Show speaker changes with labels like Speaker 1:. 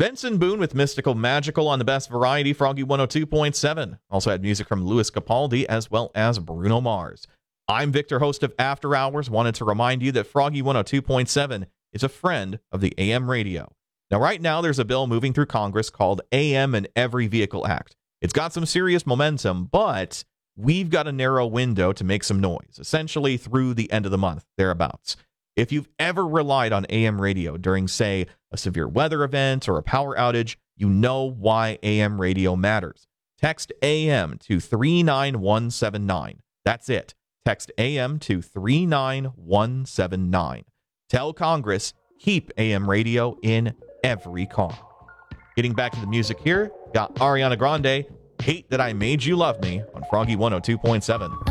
Speaker 1: Benson Boone with Mystical Magical on the Best Variety, Froggy 102.7. Also had music from Louis Capaldi as well as Bruno Mars. I'm Victor, host of After Hours. Wanted to remind you that Froggy 102.7 is a friend of the AM radio. Now, right now, there's a bill moving through Congress called AM and Every Vehicle Act. It's got some serious momentum, but we've got a narrow window to make some noise, essentially through the end of the month, thereabouts. If you've ever relied on AM radio during, say, a severe weather event or a power outage, you know why AM radio matters. Text AM to 39179. That's it. Text AM to 39179. Tell Congress, keep AM radio in every car. Getting back to the music here, got Ariana Grande, Hate That I Made You Love Me on Froggy 102.7.